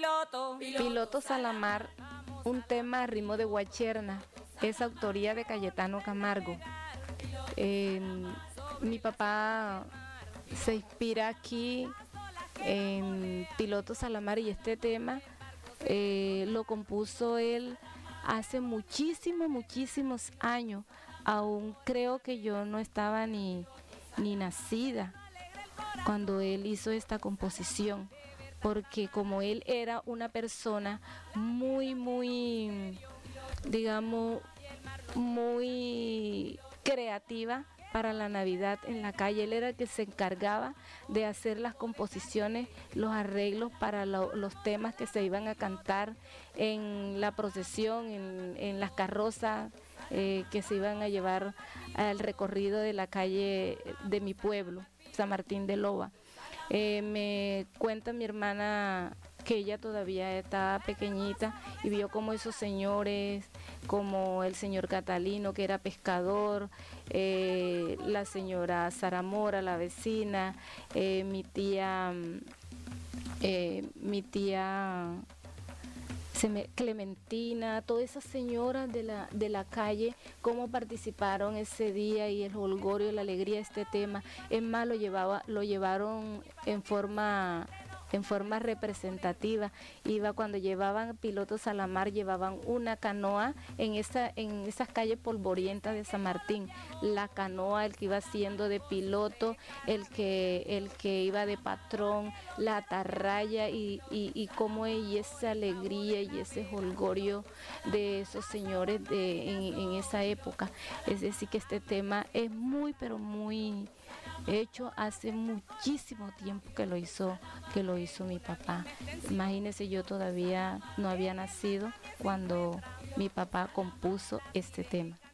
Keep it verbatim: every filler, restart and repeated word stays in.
Piloto Salamar, un tema a ritmo de guacherna, es autoría de Cayetano Camargo. Eh, mi papá se inspira aquí en Piloto Salamar y este tema eh, lo compuso él hace muchísimos, muchísimos años. Aún creo que yo no estaba ni, ni nacida cuando él hizo esta composición, porque como él era una persona muy, muy, digamos, muy creativa para la Navidad en la calle, él era el que se encargaba de hacer las composiciones, los arreglos para lo, los temas que se iban a cantar en la procesión, en, en las carrozas eh, que se iban a llevar al recorrido de la calle de mi pueblo, San Martín de Loba. Eh, me cuenta mi hermana que ella todavía estaba pequeñita y vio como esos señores, como el señor Catalino, que era pescador, eh, la señora Zaramora, la vecina, eh, mi tía, eh, mi tía Clementina, todas esas señoras de la, de la calle, cómo participaron ese día y el holgorio, la alegría de este tema. Es más, lo, llevaba, lo llevaron en forma... en forma representativa. Iba cuando llevaban Pilotos a la Mar, llevaban una canoa en esa en esas calles polvorientas de San Martín. La canoa, el que iba siendo de piloto, el que el que iba de patrón, la atarraya y, y, y cómo y esa alegría y ese holgorio de esos señores de, en, en esa época. Es decir, que este tema es muy, pero muy hecho hace muchísimo tiempo que lo hizo, que lo hizo mi papá. Imagínese, yo todavía no había nacido cuando mi papá compuso este tema.